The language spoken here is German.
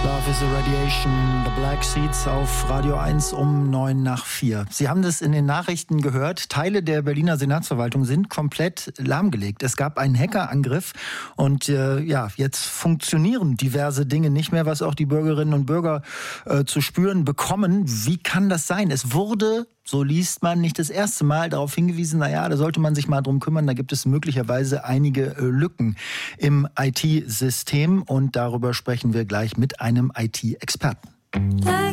Love is a Radiation, The Black Seeds auf Radio 1 um 3:09. Sie haben das in den Nachrichten gehört. Teile der Berliner Senatsverwaltung sind komplett lahmgelegt. Es gab einen Hackerangriff und jetzt funktionieren diverse Dinge nicht mehr, was auch die Bürgerinnen und Bürger zu spüren bekommen. Wie kann das sein? Es wurde, so liest man, nicht das erste Mal darauf hingewiesen, da sollte man sich mal drum kümmern, da gibt es möglicherweise einige Lücken im IT-System und darüber sprechen wir gleich mit einem IT-Experten.